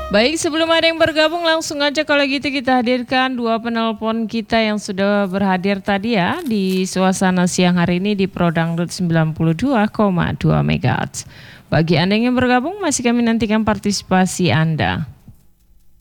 Baik, sebelum ada yang bergabung langsung aja kalau gitu kita hadirkan dua penelpon kita yang sudah berhadir tadi ya di suasana siang hari ini di Prodangdut 92,2 MHz. Bagi Anda yang bergabung masih kami nantikan partisipasi Anda.